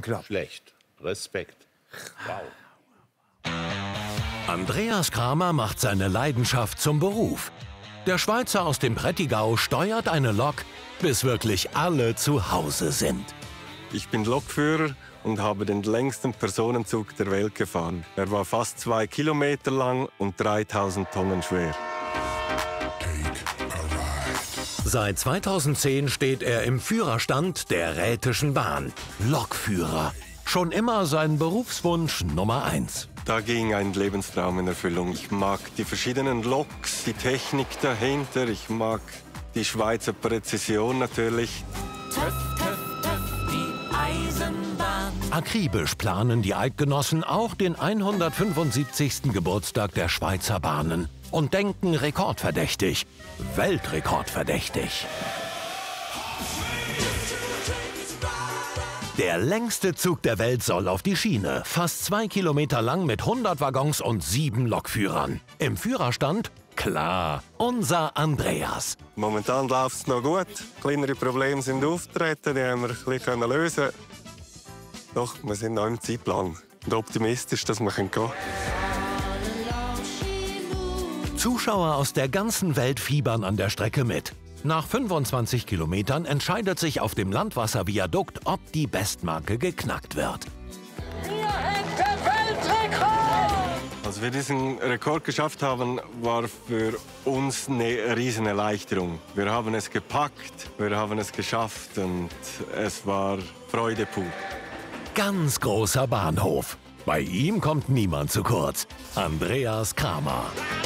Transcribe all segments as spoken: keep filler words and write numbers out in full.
geklappt. Schlecht. Respekt. Wow. Andreas Kramer macht seine Leidenschaft zum Beruf. Der Schweizer aus dem Prättigau steuert eine Lok, bis wirklich alle zu Hause sind. Ich bin Lokführer und habe den längsten Personenzug der Welt gefahren. Er war fast zwei Kilometer lang und dreitausend Tonnen schwer. Seit zweitausendzehn steht er im Führerstand der Rhätischen Bahn. Lokführer. Schon immer sein Berufswunsch Nummer eins. Da ging ein Lebenstraum in Erfüllung. Ich mag die verschiedenen Loks, die Technik dahinter. Ich mag die Schweizer Präzision natürlich. Töff, töff, töff, die Eisenbahn. Akribisch planen die Eidgenossen auch den hundertfünfundsiebzigsten Geburtstag der Schweizer Bahnen und denken rekordverdächtig, Weltrekordverdächtig. Der längste Zug der Welt soll auf die Schiene, fast zwei Kilometer lang mit hundert Waggons und sieben Lokführern. Im Führerstand, klar, unser Andreas. Momentan läuft es noch gut. Kleinere Probleme sind aufgetreten, die haben wir ein bisschen lösen. Doch, wir sind noch im Zeitplan und optimistisch, dass wir gehen können. Zuschauer aus der ganzen Welt fiebern an der Strecke mit. Nach fünfundzwanzig Kilometern entscheidet sich auf dem Landwasserviadukt, ob die Bestmarke geknackt wird. Als wir diesen Rekord geschafft haben, war für uns eine riesen Erleichterung. Wir haben es gepackt, wir haben es geschafft und es war Freude pur. Ganz großer Bahnhof. Bei ihm kommt niemand zu kurz. Andreas Kramer.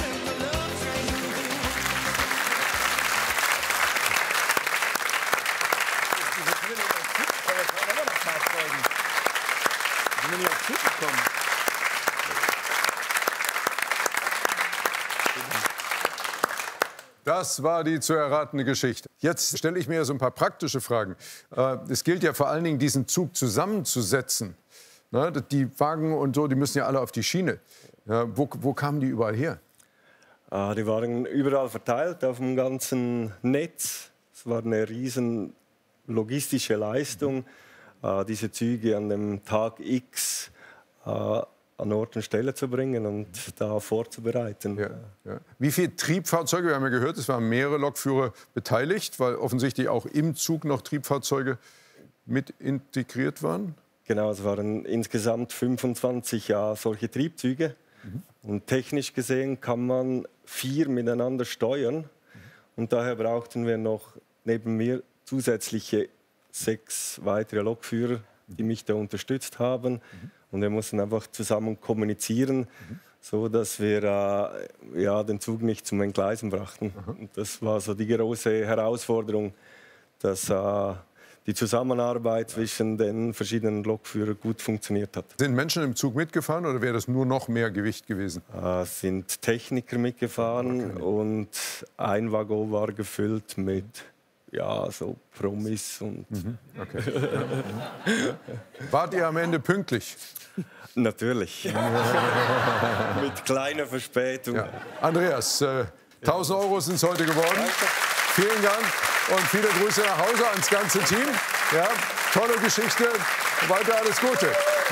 Das war die zu erratende Geschichte. Jetzt stelle ich mir so ein paar praktische Fragen. Es gilt ja vor allen Dingen, diesen Zug zusammenzusetzen. Die Wagen und so, die müssen ja alle auf die Schiene. Wo, wo kamen die überall her? Die waren überall verteilt auf dem ganzen Netz. Es war eine riesen logistische Leistung, diese Züge an dem Tag X an Ort und Stelle zu bringen und da vorzubereiten. Ja, ja. Wie viele Triebfahrzeuge? Wir haben ja gehört, es waren mehrere Lokführer beteiligt, weil offensichtlich auch im Zug noch Triebfahrzeuge mit integriert waren. Genau, es waren insgesamt fünfundzwanzig ja, solche Triebzüge. Mhm. Und technisch gesehen kann man vier miteinander steuern. Mhm. Und daher brauchten wir noch neben mir zusätzliche sechs weitere Lokführer, die mich da unterstützt haben. Mhm. Und wir mussten einfach zusammen kommunizieren, mhm. so dass wir äh, ja, den Zug nicht zum Entgleisen brachten. Mhm. Und das war so die große Herausforderung, dass äh, die Zusammenarbeit zwischen den verschiedenen Lokführern gut funktioniert hat. Sind Menschen im Zug mitgefahren oder wäre das nur noch mehr Gewicht gewesen? Äh, sind Techniker mitgefahren okay. und ein Waggon war gefüllt mit ja, so Promis. Und mhm. okay. Wart ihr am Ende pünktlich? Natürlich. Mit kleiner Verspätung. Ja. Andreas, äh, tausend Euro sind es heute geworden. Danke. Vielen Dank und viele Grüße nach Hause ans ganze Team. Ja, tolle Geschichte. Weiter alles Gute.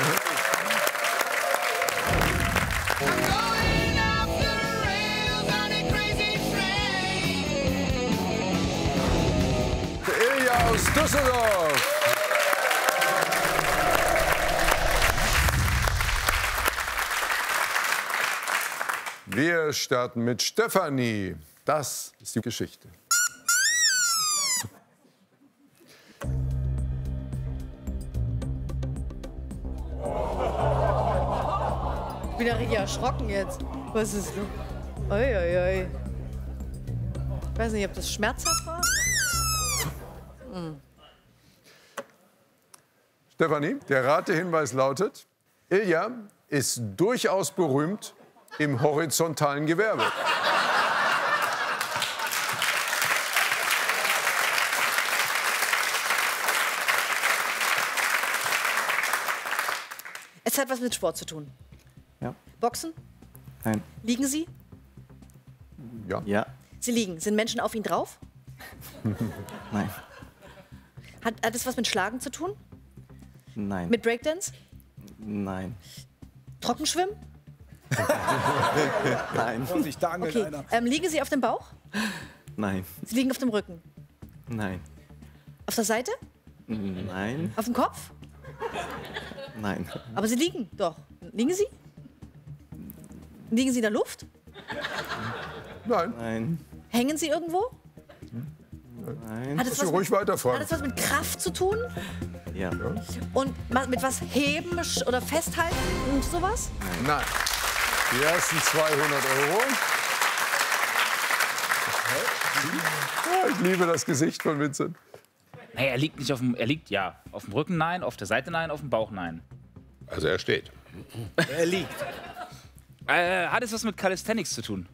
Ilja aus Düsseldorf. Wir starten mit Stefanie. Das ist die Geschichte. Ich bin ja richtig erschrocken jetzt. Was ist das? Oi, oi, oi. Ich weiß nicht, ob das schmerzhaft war. Hm. Stefanie, der Ratehinweis lautet: Ilja ist durchaus berühmt im horizontalen Gewerbe. Es hat was mit Sport zu tun. Ja. Boxen? Nein. Liegen Sie? Ja. Ja. Sie liegen. Sind Menschen auf ihn drauf? Nein. Hat, hat es was mit Schlagen zu tun? Nein. Mit Breakdance? Nein. Trockenschwimmen? Nein. Vorsicht, da angelt Okay. einer. Ähm, liegen Sie auf dem Bauch? Nein. Sie liegen auf dem Rücken? Nein. Auf der Seite? Nein. Auf dem Kopf? Nein. Aber Sie liegen doch. Liegen Sie? Liegen Sie in der Luft? Nein. Nein. Hängen Sie irgendwo? Nein. Hat es Kannst du was ruhig mit, weiterfragen. hat es was mit Kraft zu tun? Ja. Und ma- mit was heben sch- oder festhalten und sowas? Nein. Die ersten zweihundert Euro. Ja, ich liebe das Gesicht von Vincent. Hey, er liegt nicht auf dem, er liegt ja auf dem Rücken, nein, auf der Seite, nein, auf dem Bauch, nein. Also er steht. Er liegt. Äh, hat es was mit Calisthenics zu tun?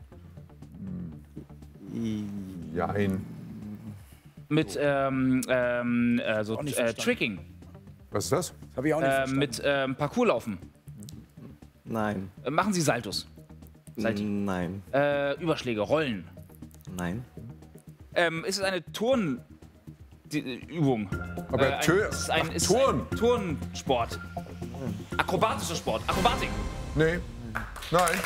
Jein. Mit ähm, ähm, also, Auch nicht äh, verstanden. Tricking, Was ist das? Habe ich auch nicht äh, verstanden. mit ähm, Parkourlaufen. Nein. Äh, machen Sie Saltos, Salti. Nein. äh, Überschläge, Rollen. Nein. Ähm, ist es eine Turn die, äh, Übung? Aber äh, ein, Tö- ist es ein, Ach, ist Turn. ein Turnsport. Akrobatischer Sport, Akrobatik. Nee. Nein.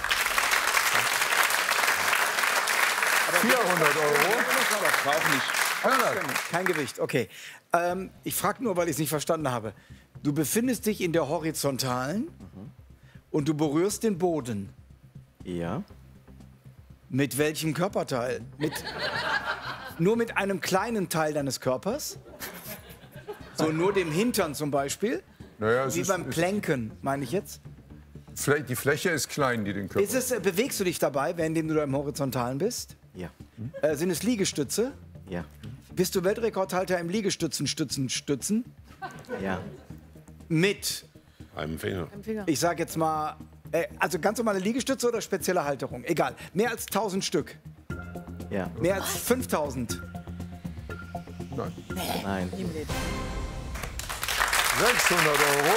vierhundert Euro. War auch nicht. Einhundert. Kein Gewicht, okay. Ähm, ich frage nur, weil ich es nicht verstanden habe. Du befindest dich in der Horizontalen und du berührst den Boden. Ja. Mit welchem Körperteil? Mit, nur mit einem kleinen Teil deines Körpers? So nur dem Hintern zum Beispiel? Naja, es Wie ist, beim ist, Plänken, meine ich jetzt. Flä- die Fläche ist klein, die den Körper. Ist es, äh, bewegst du dich dabei, währenddem du da im Horizontalen bist? Ja. Äh, sind es Liegestütze? Ja. Bist du Weltrekordhalter im Liegestützen, Stützen, Stützen? Ja. Mit, Einem Finger. Am Finger. ich sag jetzt mal, äh, also ganz normale Liegestütze oder spezielle Halterung? Egal. Mehr als tausend Stück. Ja. Mehr als fünftausend. Nein. Nein. Nie im Leben. sechshundert Euro.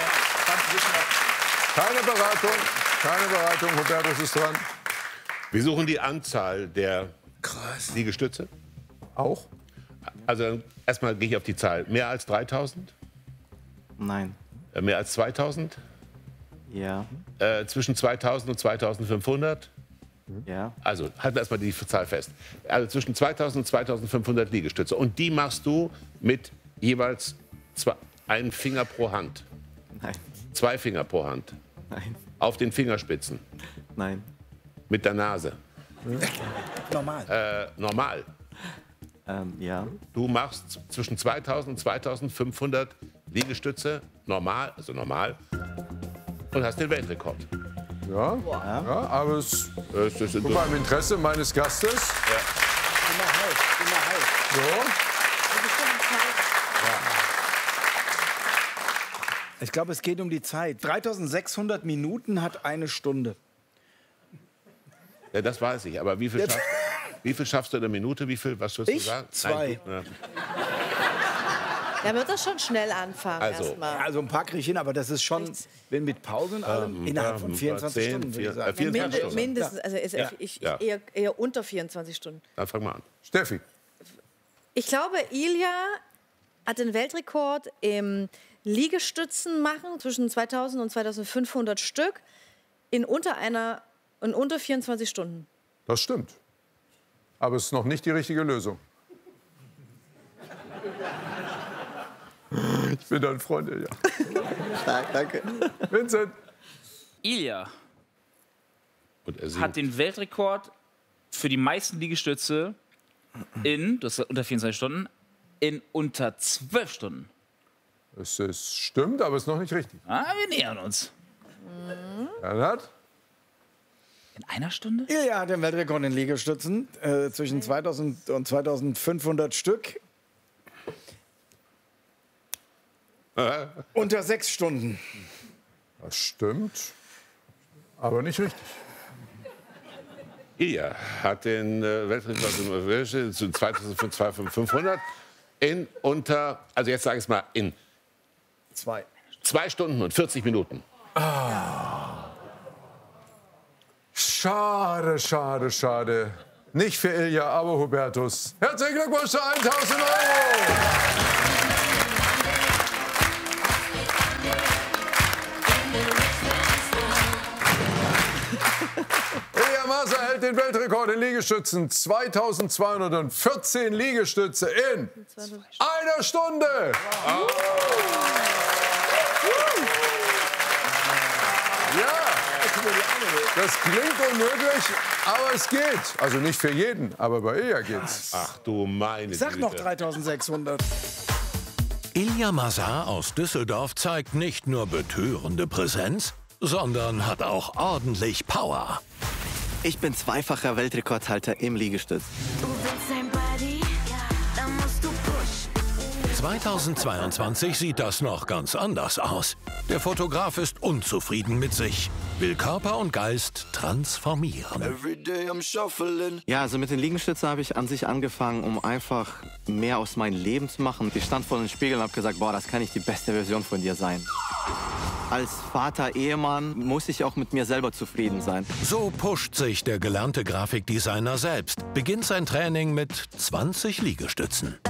Keine Beratung. Keine Beratung. Hubertus ist dran. Wir suchen die Anzahl der Liegestütze. Auch? Also dann erstmal gehe ich auf die Zahl. Mehr als dreitausend? Nein. Äh, Mehr als zweitausend? Ja. Äh, zwischen zweitausend und zweitausendfünfhundert? Ja. Also halten wir erstmal die Zahl fest. Also zwischen zweitausend und zweitausendfünfhundert Liegestütze. Und die machst du mit jeweils zwei, einen Finger pro Hand. Nein. Zwei Finger pro Hand. Nein. Auf den Fingerspitzen. Nein. Mit der Nase. Normal. Äh, normal. Ähm, ja. Du machst zwischen zweitausend und zweitausendfünfhundert Liegestütze normal, also normal, und hast den Weltrekord. Ja. Ja, aber es, Das ist guck mal, im Interesse meines Gastes. Immer heiß, immer heiß. So. Ich glaube, es geht um die Zeit. dreitausendsechshundert Minuten hat eine Stunde. Ja, das weiß ich. Aber wie viel, schaffst, wie viel schaffst du in einer Minute? Wie viel? Was würdest Ich? du sagen? Zwei. Nein, du- Da wird das schon schnell anfangen Also, erstmal. Also ein paar kriege ich hin, aber das ist schon, Nichts. wenn mit Pause und allem, innerhalb von ähm, vierundzwanzig zehn, Stunden, würde vier- ich sagen. äh, vierundzwanzig Mind, Stunden. mindestens, also ist, Ja. ich, Ja. Eher, eher unter vierundzwanzig Stunden. Dann fang mal an. Steffi. Ich glaube, Ilja hat den Weltrekord im Liegestützen machen zwischen zweitausend und zweitausendfünfhundert Stück in unter einer in unter vierundzwanzig Stunden. Das stimmt. Aber es ist noch nicht die richtige Lösung. Ich bin dein Freund, Ilja. Stark, danke. Vincent. Ilja Und er singt. hat den Weltrekord für die meisten Liegestütze in, das ist unter vierundzwanzig Stunden, in unter zwölf Stunden. Es ist, stimmt, aber es ist noch nicht richtig. Ah, wir nähern uns. Bernhard? In einer Stunde? Ilja hat den Weltrekord in Liegestützen äh, zwischen zweitausend und zweitausendfünfhundert Stück. Unter sechs Stunden. Das stimmt, aber nicht richtig. Ilja hat den äh, Weltrekord im zu zweitausendfünfhundert in unter, also jetzt sage ich es mal, in Zwei. zwei Stunden und vierzig Minuten. Schade, schade, schade. Nicht für Ilja, aber Hubertus. Herzlichen Glückwunsch zu tausend Euro. Maser hält den Weltrekord in Liegestützen. zweitausendzweihundertvierzehn Liegestütze in einer Stunde. Wow. Ja, das klingt unmöglich, aber es geht. Also nicht für jeden, aber bei Ilja geht's. Ach du meine Sag Güte. noch dreitausendsechshundert. Ilja Mazar aus Düsseldorf zeigt nicht nur betörende Präsenz, sondern hat auch ordentlich Power. Ich bin zweifacher Weltrekordhalter im Liegestütz. Du willst ein Buddy? Dann musst du pushen. zweitausendzweiundzwanzig sieht das noch ganz anders aus. Der Fotograf ist unzufrieden mit sich, will Körper und Geist transformieren. Ja, also mit den Liegestützen habe ich an sich angefangen, um einfach mehr aus meinem Leben zu machen. Ich stand vor dem Spiegel und habe gesagt, boah, das kann nicht die beste Version von dir sein. Als Vater, Ehemann muss ich auch mit mir selber zufrieden sein. So pusht sich der gelernte Grafikdesigner selbst, beginnt sein Training mit zwanzig Liegestützen.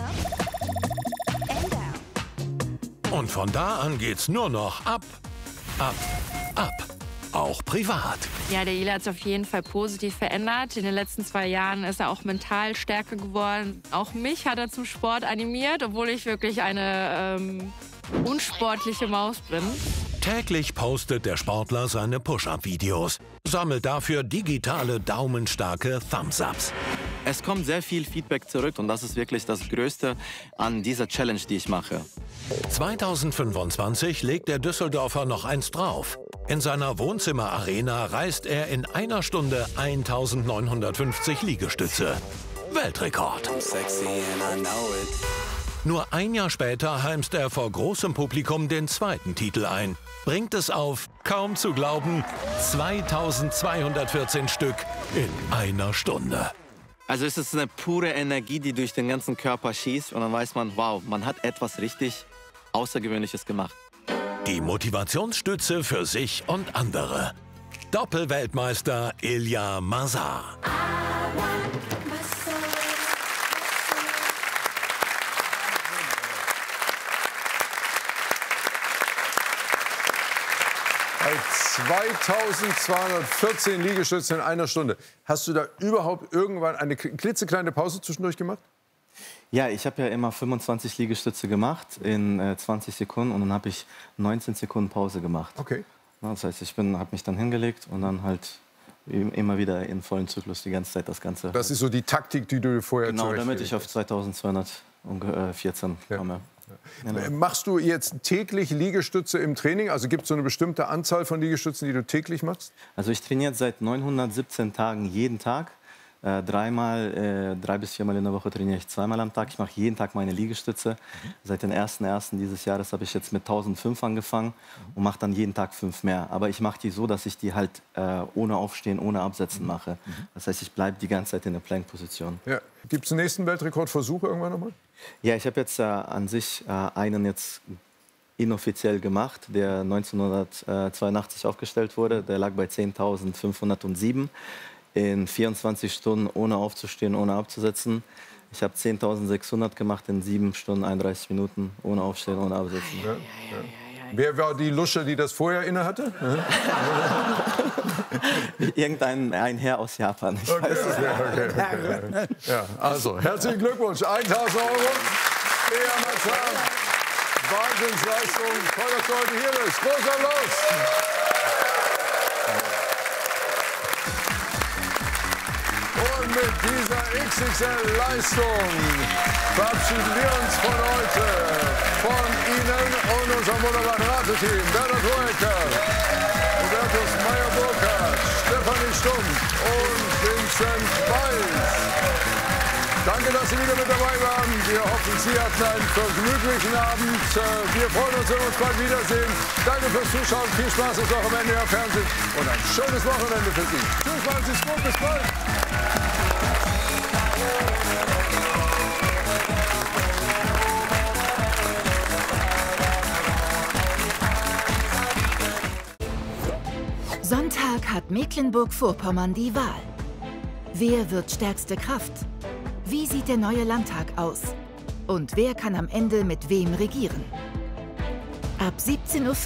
Und von da an geht's nur noch ab, ab, ab. Auch privat. Ja, der Ilja hat sich auf jeden Fall positiv verändert. In den letzten zwei Jahren ist er auch mental stärker geworden. Auch mich hat er zum Sport animiert, obwohl ich wirklich eine ähm, unsportliche Maus bin. Täglich postet der Sportler seine Push-Up-Videos, sammelt dafür digitale daumenstarke Thumbs-Ups. Es kommt sehr viel Feedback zurück und das ist wirklich das Größte an dieser Challenge, die ich mache. zweitausendfünfundzwanzig legt der Düsseldorfer noch eins drauf. In seiner Wohnzimmerarena reißt er in einer Stunde eintausendneunhundertfünfzig Liegestütze. Weltrekord. Nur ein Jahr später heimst er vor großem Publikum den zweiten Titel ein. Bringt es auf, kaum zu glauben, zweitausendzweihundertvierzehn Stück in einer Stunde. Also es ist eine pure Energie, die durch den ganzen Körper schießt und dann weiß man, wow, man hat etwas richtig Außergewöhnliches gemacht. Die Motivationsstütze für sich und andere. Doppelweltmeister Ilja Mazar. zweitausendzweihundertvierzehn Liegestütze in einer Stunde. Hast du da überhaupt irgendwann eine klitzekleine Pause zwischendurch gemacht? Ja, ich habe ja immer fünfundzwanzig Liegestütze gemacht in äh, zwanzig Sekunden und dann habe ich neunzehn Sekunden Pause gemacht. Okay. Ja, das heißt, ich habe mich dann hingelegt und dann halt immer wieder in vollen Zyklus die ganze Zeit das Ganze. Das ist so die Taktik, die du vorher Genau, damit ich auf zweitausendzweihundertvierzehn komme. Ja. Genau. Machst du jetzt täglich Liegestütze im Training? Also gibt es so eine bestimmte Anzahl von Liegestützen, die du täglich machst? Also ich trainiere seit neunhundertsiebzehn Tagen jeden Tag. Äh, dreimal, äh, drei bis viermal in der Woche trainiere ich zweimal am Tag. Ich mache jeden Tag meine Liegestütze. Mhm. Seit dem ersten ersten dieses Jahres habe ich jetzt mit tausendfünf angefangen mhm. und mache dann jeden Tag fünf mehr. Aber ich mache die so, dass ich die halt äh, ohne Aufstehen, ohne Absetzen mhm. mache. Mhm. Das heißt, ich bleibe die ganze Zeit in der Plank-Position. Ja. Gibt es den nächsten Weltrekordversuch irgendwann nochmal? Ja, ich habe jetzt äh, an sich äh, einen jetzt inoffiziell gemacht, der neunzehnhundertzweiundachtzig aufgestellt wurde. Der lag bei zehntausendfünfhundertsieben. In vierundzwanzig Stunden ohne aufzustehen, ohne abzusetzen. Ich habe zehntausendsechshundert gemacht in sieben Stunden, einunddreißig Minuten, ohne Aufstehen, ohne Absetzen. Ja, ja. Wer war die Lusche, die das vorher inne hatte? Irgendein ein Herr aus Japan. Ich okay, weiß okay, okay, okay. Ja, also, herzlichen Glückwunsch. tausend Euro. Ilja Mazar. Wahnsinnsleistung. Toll, dass du heute hier bist. Großer Applaus. Und mit dieser X X L-Leistung verabschieden wir uns von heute, von Ihnen und unserem wunderbaren Rateteam. Bernhard Hoeker, Hubertus Meyer-Burkhardt, Stefanie Stumpf und Vincent Weiß. Danke, dass Sie wieder mit dabei waren. Wir hoffen, Sie hatten einen vergnüglichen Abend. Wir freuen uns, wenn wir uns bald wiedersehen. Danke fürs Zuschauen. Viel Spaß ist auch am N D R Fernsehen. Und ein schönes Wochenende für Sie. Tschüss, machen Sie es gut. Bis bald. Sonntag hat Mecklenburg-Vorpommern die Wahl. Wer wird stärkste Kraft? Wie sieht der neue Landtag aus? Und wer kann am Ende mit wem regieren? Ab siebzehn Uhr